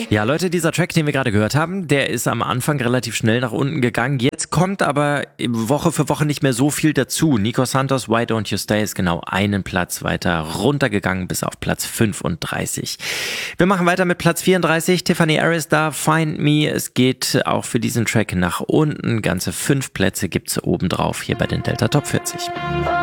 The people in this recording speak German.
Ja, Leute, dieser Track, den wir gerade gehört haben, der ist am Anfang relativ schnell nach unten gegangen. Jetzt kommt aber Woche für Woche nicht mehr so viel dazu. Nico Santos, Why Don't You Stay, ist genau einen Platz weiter runtergegangen bis auf Platz 35. Wir machen weiter mit Platz 34. Tiffany Harris da, Find Me. Es geht auch für diesen Track nach unten. Ganze 5 Plätze gibt's obendrauf hier bei den Delta Top 40.